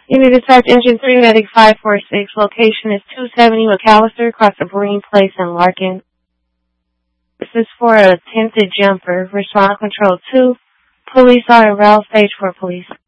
You need to search engine 3 medic 546. Location is 270 McAllister across the Breen Place in Larkin. This is for an attempted jumper. Respond control 2. Police are in route stage for police.